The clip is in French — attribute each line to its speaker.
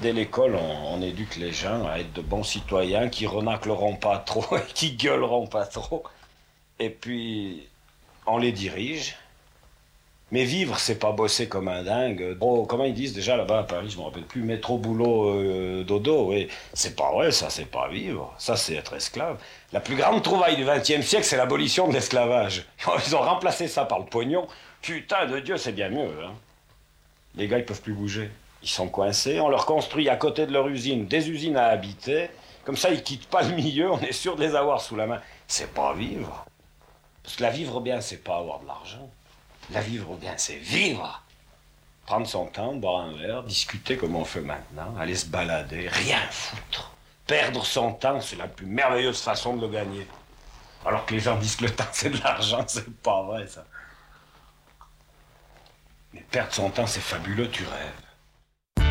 Speaker 1: Dès l'école, on éduque les gens à être de bons citoyens qui renacleront pas trop et qui gueuleront pas trop. Et puis, on les dirige. Mais vivre, c'est pas bosser comme un dingue. Oh, comment ils disent déjà là-bas à Paris, je me rappelle plus, métro, boulot, dodo. Oui. C'est pas vrai, ça, c'est pas vivre. Ça, c'est être esclave. La plus grande trouvaille du XXe siècle, c'est l'abolition de l'esclavage. Ils ont remplacé ça par le pognon. Putain de Dieu, c'est bien mieux. Hein. Les gars, ils peuvent plus bouger. Ils sont coincés. On leur construit à côté de leur usine des usines à habiter. Comme ça, ils quittent pas le milieu. On est sûr de les avoir sous la main. C'est pas vivre. Parce que la vivre bien, c'est pas avoir de l'argent. La vivre bien, c'est vivre. Prendre son temps, boire un verre, discuter comme on fait maintenant, aller se balader, rien foutre. Perdre son temps, c'est la plus merveilleuse façon de le gagner. Alors que les gens disent que le temps, c'est de l'argent, c'est pas vrai, ça. Mais perdre son temps, c'est fabuleux, tu rêves.